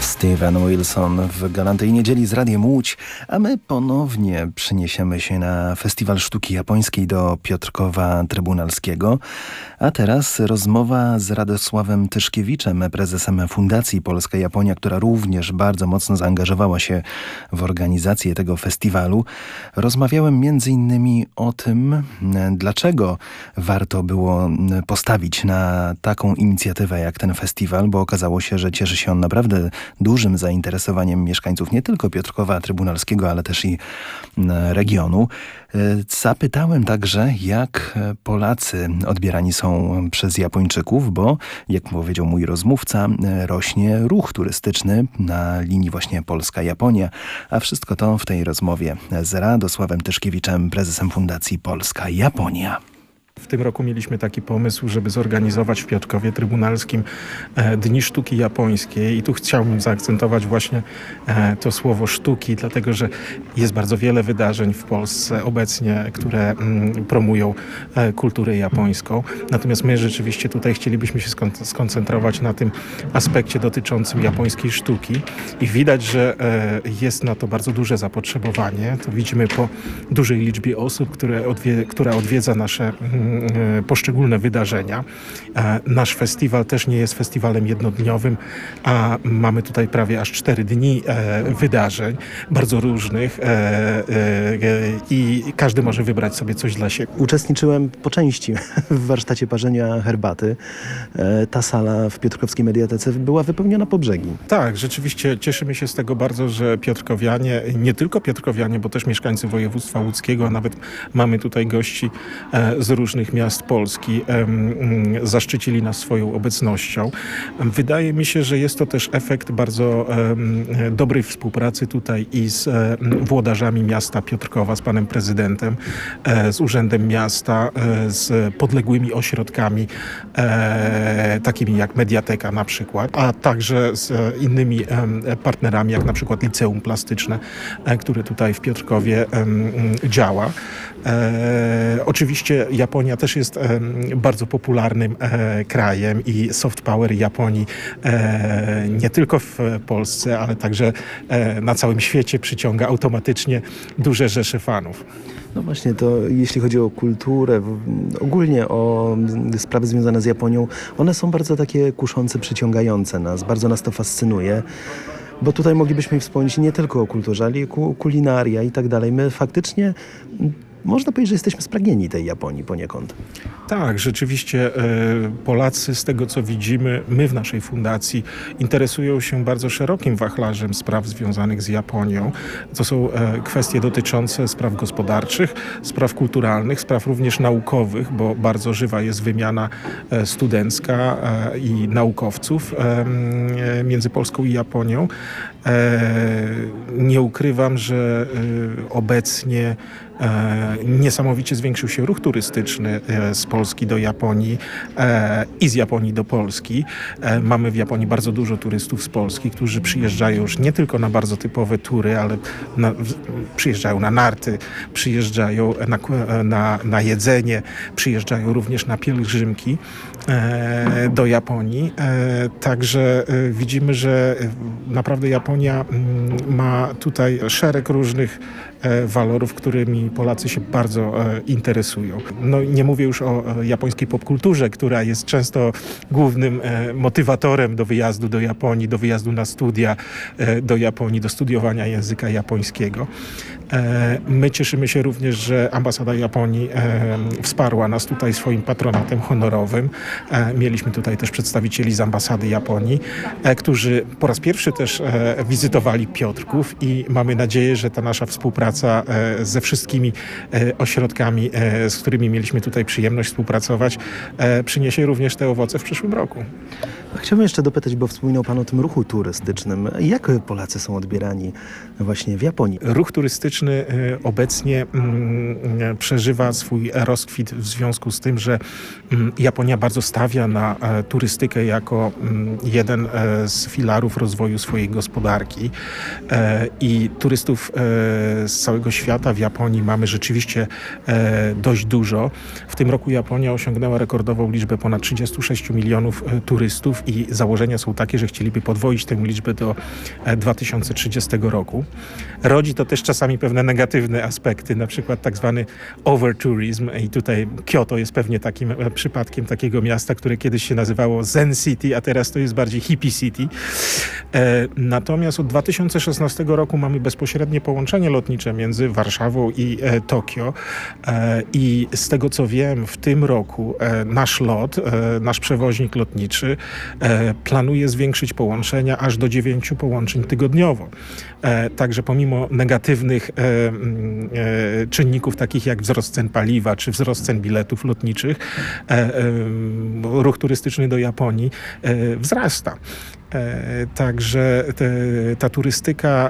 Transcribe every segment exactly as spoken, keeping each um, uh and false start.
Steven Wilson w Galantej Niedzieli z Radiem Łódź, a my ponownie przeniesiemy się na Festiwal Sztuki Japońskiej do Piotrkowa Trybunalskiego. A teraz rozmowa z Radosławem Tyszkiewiczem, prezesem Fundacji Polska-Japonia, która również bardzo mocno zaangażowała się w organizację tego festiwalu. Rozmawiałem między innymi o tym, dlaczego warto było postawić na taką inicjatywę jak ten festiwal, bo okazało się, że cieszy się on naprawdę dużym zainteresowaniem mieszkańców nie tylko Piotrkowa Trybunalskiego, ale też i regionu. Zapytałem także, jak Polacy odbierani są przez Japończyków, bo, jak powiedział mój rozmówca, rośnie ruch turystyczny na linii właśnie Polska-Japonia, a wszystko to w tej rozmowie z Radosławem Tyszkiewiczem, prezesem Fundacji Polska-Japonia. W tym roku mieliśmy taki pomysł, żeby zorganizować w Piotrkowie Trybunalskim e, Dni Sztuki Japońskiej i tu chciałbym zaakcentować właśnie e, to słowo sztuki, dlatego że jest bardzo wiele wydarzeń w Polsce obecnie, które mm, promują e, kulturę japońską. Natomiast my rzeczywiście tutaj chcielibyśmy się skon- skoncentrować na tym aspekcie dotyczącym japońskiej sztuki i widać, że e, jest na to bardzo duże zapotrzebowanie. To widzimy po dużej liczbie osób, które odwie- która odwiedza nasze mm, poszczególne wydarzenia. Nasz festiwal też nie jest festiwalem jednodniowym, a mamy tutaj prawie aż cztery dni wydarzeń, bardzo różnych i każdy może wybrać sobie coś dla siebie. Uczestniczyłem po części w warsztacie parzenia herbaty. Ta sala w Piotrkowskiej Mediatece była wypełniona po brzegi. Tak, rzeczywiście cieszymy się z tego bardzo, że piotrkowianie, nie tylko piotrkowianie, bo też mieszkańcy województwa łódzkiego, a nawet mamy tutaj gości z różnych miast Polski zaszczycili nas swoją obecnością. Wydaje mi się, że jest to też efekt bardzo dobrej współpracy tutaj i z włodarzami miasta Piotrkowa, z panem prezydentem, z Urzędem Miasta, z podległymi ośrodkami, takimi jak Mediateka na przykład, a także z innymi partnerami, jak na przykład Liceum Plastyczne, które tutaj w Piotrkowie działa. E, oczywiście Japonia też jest e, bardzo popularnym e, krajem i soft power Japonii e, nie tylko w Polsce, ale także e, na całym świecie przyciąga automatycznie duże rzesze fanów. No właśnie, to jeśli chodzi o kulturę, ogólnie o sprawy związane z Japonią, one są bardzo takie kuszące, przyciągające nas, bardzo nas to fascynuje. Bo tutaj moglibyśmy wspomnieć nie tylko o kulturze, ale i kulinaria i tak dalej. My faktycznie, można powiedzieć, że jesteśmy spragnieni tej Japonii poniekąd. Tak, rzeczywiście e, Polacy z tego co widzimy, my w naszej fundacji interesują się bardzo szerokim wachlarzem spraw związanych z Japonią. To są e, kwestie dotyczące spraw gospodarczych, spraw kulturalnych, spraw również naukowych, bo bardzo żywa jest wymiana e, studencka e, i naukowców e, między Polską i Japonią. E, nie ukrywam, że e, obecnie E, niesamowicie zwiększył się ruch turystyczny e, z Polski do Japonii e, i z Japonii do Polski. E, mamy w Japonii bardzo dużo turystów z Polski, którzy przyjeżdżają już nie tylko na bardzo typowe tury, ale na, w, przyjeżdżają na narty, przyjeżdżają na, na, na jedzenie, przyjeżdżają również na pielgrzymki e, do Japonii. E, także e, widzimy, że naprawdę Japonia m, ma tutaj szereg różnych walorów, którymi Polacy się bardzo e, interesują. No nie mówię już o e, japońskiej popkulturze, która jest często głównym e, motywatorem do wyjazdu do Japonii, do wyjazdu na studia e, do Japonii, do studiowania języka japońskiego. E, my cieszymy się również, że ambasada Japonii e, wsparła nas tutaj swoim patronatem honorowym. E, mieliśmy tutaj też przedstawicieli z ambasady Japonii, e, którzy po raz pierwszy też e, wizytowali Piotrków i mamy nadzieję, że ta nasza współpraca ze wszystkimi ośrodkami, z którymi mieliśmy tutaj przyjemność współpracować, przyniesie również te owoce w przyszłym roku. Chciałbym jeszcze dopytać, bo wspominał pan o tym ruchu turystycznym. Jak Polacy są odbierani właśnie w Japonii? Ruch turystyczny turystyczny obecnie przeżywa swój rozkwit w związku z tym, że Japonia bardzo stawia na turystykę jako jeden z filarów rozwoju swojej gospodarki i turystów z całego świata w Japonii mamy rzeczywiście dość dużo. W tym roku Japonia osiągnęła rekordową liczbę ponad trzydzieści sześć milionów turystów i założenia są takie, że chcieliby podwoić tę liczbę do dwa tysiące trzydziestego roku. Rodzi to też czasami pewne negatywne aspekty, na przykład tak zwany overtourism i tutaj Kyoto jest pewnie takim przypadkiem takiego miasta, które kiedyś się nazywało Zen City, a teraz to jest bardziej hippie city. Natomiast od dwa tysiące szesnastego roku mamy bezpośrednie połączenie lotnicze między Warszawą i Tokio i z tego co wiem, w tym roku nasz lot, nasz przewoźnik lotniczy planuje zwiększyć połączenia aż do dziewięciu połączeń tygodniowo. Także pomimo negatywnych czynników takich jak wzrost cen paliwa czy wzrost cen biletów lotniczych, ruch turystyczny do Japonii wzrasta. Także te, ta turystyka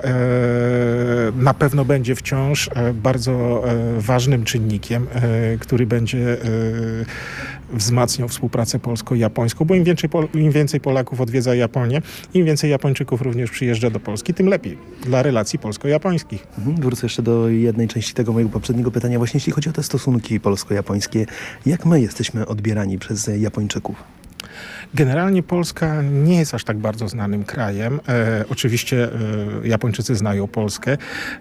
na pewno będzie wciąż bardzo ważnym czynnikiem, który będzie wzmacniał współpracę polsko-japońską, bo im więcej, im więcej Polaków odwiedza Japonię, im więcej Japończyków również przyjeżdża do Polski, tym lepiej dla relacji polsko-japońskich. Wrócę jeszcze do jednej części tego mojego poprzedniego pytania, właśnie jeśli chodzi o te stosunki polsko-japońskie. Jak my jesteśmy odbierani przez Japończyków? Generalnie Polska nie jest aż tak bardzo znanym krajem. E, oczywiście e, Japończycy znają Polskę,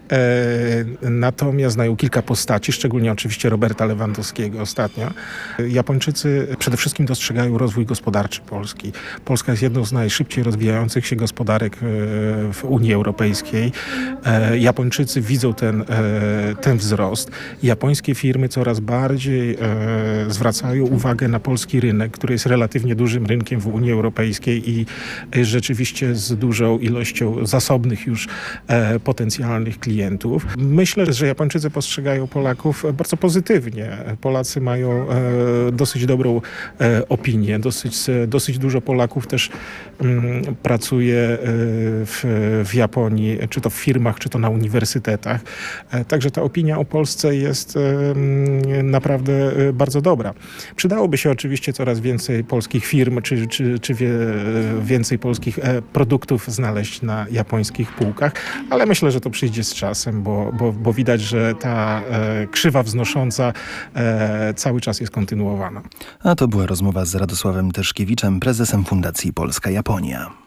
e, natomiast znają kilka postaci, szczególnie oczywiście Roberta Lewandowskiego ostatnio. Japończycy przede wszystkim dostrzegają rozwój gospodarczy Polski. Polska jest jedną z najszybciej rozwijających się gospodarek e, w Unii Europejskiej. E, Japończycy widzą ten, e, ten wzrost. Japońskie firmy coraz bardziej e, zwracają uwagę na polski rynek, który jest relatywnie dużym rynkiem w Unii Europejskiej i rzeczywiście z dużą ilością zasobnych już e, potencjalnych klientów. Myślę, że Japończycy postrzegają Polaków bardzo pozytywnie. Polacy mają e, dosyć dobrą e, opinię. Dosyć, dosyć dużo Polaków też m, pracuje e, w, w Japonii, czy to w firmach, czy to na uniwersytetach. E, także ta opinia o Polsce jest e, naprawdę bardzo dobra. Przydałoby się oczywiście coraz więcej polskich firm, czy Czy, czy, czy wie, więcej polskich e, produktów znaleźć na japońskich półkach, ale myślę, że to przyjdzie z czasem, bo, bo, bo widać, że ta e, krzywa wznosząca e, cały czas jest kontynuowana. A to była rozmowa z Radosławem Tyszkiewiczem, prezesem Fundacji Polska-Japonia.